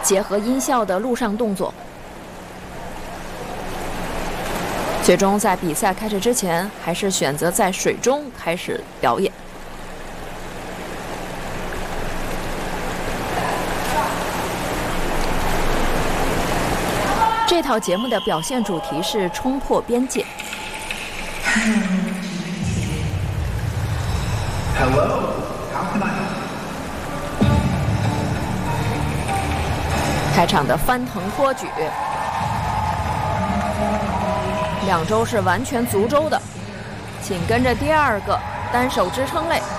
结合音效的陆上动作。最终在比赛开始之前，还是选择在水中开始表演。这套节目的表现主题是冲破边界。开场的翻腾托举，2周是完全足周的，紧跟着第2个单手支撑类。